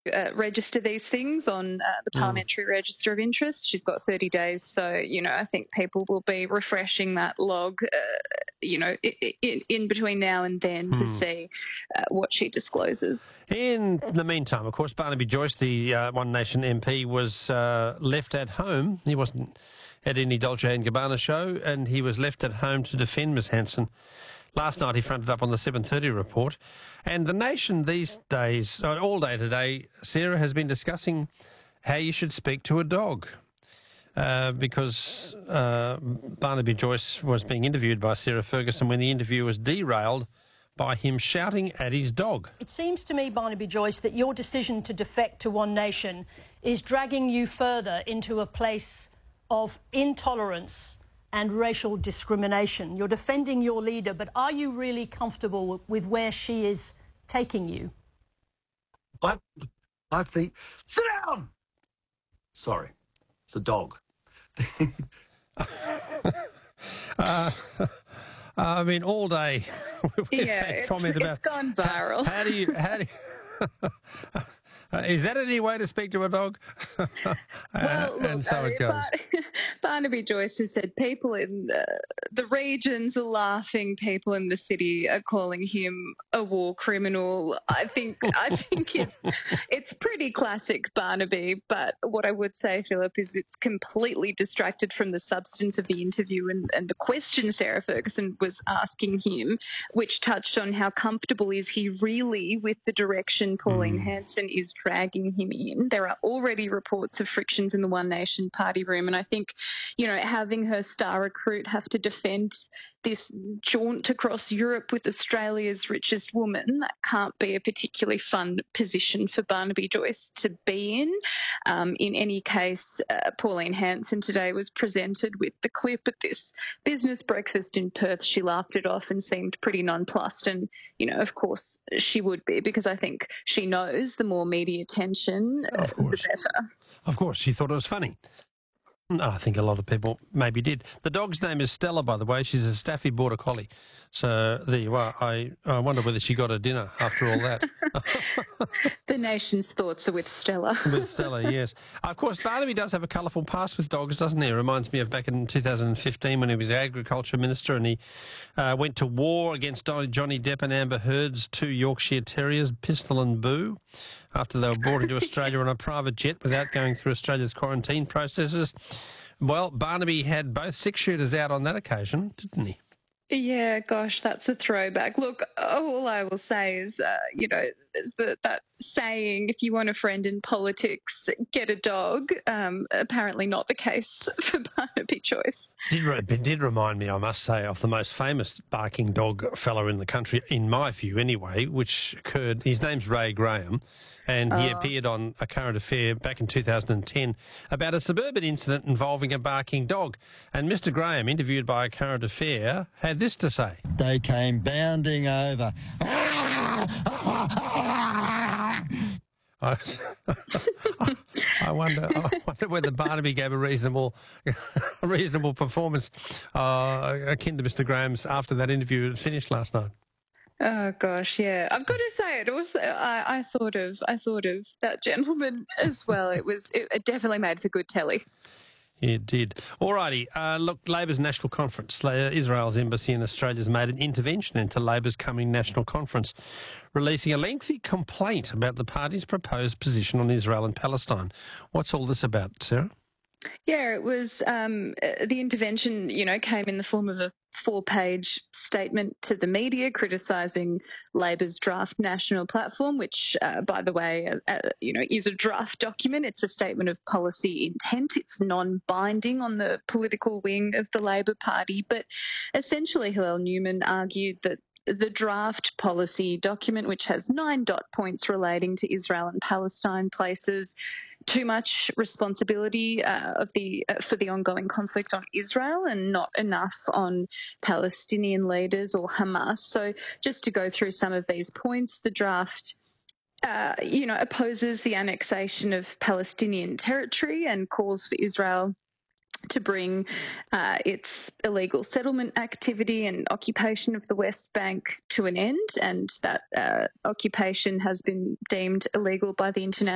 register these things on the Parliamentary Register of Interest. She's got 30 days. So, I think people will be refreshing that log, in between now and then to see what she discloses. In the meantime, of course, Barnaby Joyce, the One Nation MP, was left at home. He wasn't at any Dolce & Gabbana show, and he was left at home to defend Ms Hanson. Last night he fronted up on the 7:30 report. And the Nation these days, all day today, Sarah, has been discussing how you should speak to a dog. Because Barnaby Joyce was being interviewed by Sarah Ferguson when the interview was derailed by him shouting at his dog. It seems to me, Barnaby Joyce, that your decision to defect to One Nation is dragging you further into a place of intolerance and racial discrimination. You're defending your leader, but are you really comfortable with where she is taking you? I think... Sit down! Sorry, it's a dog. I mean, all day we've had comment about... it's gone viral. How do you... is that any way to speak to a dog? Well, look, and so it goes. Barnaby Joyce has said people in the regions are laughing, people in the city are calling him a war criminal. I think it's pretty classic Barnaby, but what I would say, Philip, is it's completely distracted from the substance of the interview and the question Sarah Ferguson was asking him, which touched on how comfortable is he really with the direction Pauline Hanson is dragging him in. There are already reports of frictions in the One Nation party room, and I think, having her star recruit have to defend this jaunt across Europe with Australia's richest woman, that can't be a particularly fun position for Barnaby Joyce to be in. In any case, Pauline Hanson today was presented with the clip at this business breakfast in Perth. She laughed it off and seemed pretty nonplussed, and, of course she would be, because I think she knows the more media attention, the better. Of course, she thought it was funny. I think a lot of people maybe did. The dog's name is Stella, by the way. She's a Staffy Border Collie. So there you are. I wonder whether she got her dinner after all that. The Nation's thoughts are with Stella. With Stella, yes. Of course, Barnaby does have a colourful past with dogs, doesn't he? It reminds me of back in 2015 when he was Agriculture Minister and he went to war against Johnny Depp and Amber Heard's 2 Yorkshire Terriers, Pistol and Boo, after they were brought into Australia on a private jet without going through Australia's quarantine processes. Well, Barnaby had both 6-shooters out on that occasion, didn't he? Yeah, gosh, that's a throwback. Look, all I will say is, is that saying, if you want a friend in politics, get a dog, apparently not the case for Barnaby Joyce. It did remind me, I must say, of the most famous barking dog fellow in the country, in my view anyway, which occurred, his name's Ray Graham, and he appeared on A Current Affair back in 2010 about a suburban incident involving a barking dog. And Mr Graham, interviewed by A Current Affair, had this to say. They came bounding over. I wonder whether Barnaby gave a reasonable performance akin to Mr Graham's after that interview had finished last night. Oh gosh, yeah. I've got to say, it also I thought of that gentleman as well. It definitely made for good telly. It did. All righty. Look, Labor's National Conference. Israel's embassy in Australia has made an intervention into Labor's coming National Conference, releasing a lengthy complaint about the party's proposed position on Israel and Palestine. What's all this about, Sarah? Yeah, it was the intervention, came in the form of a 4-page statement to the media criticising Labor's draft national platform, which, by the way, is a draft document. It's a statement of policy intent. It's non-binding on the political wing of the Labor Party. But essentially, Hillel Newman argued that the draft policy document, which has 9 dot points relating to Israel and Palestine, places too much responsibility for the ongoing conflict on Israel and not enough on Palestinian leaders or Hamas. So just to go through some of these points, the draft opposes the annexation of Palestinian territory and calls for Israel to bring its illegal settlement activity and occupation of the West Bank to an end, and that occupation has been deemed illegal by the International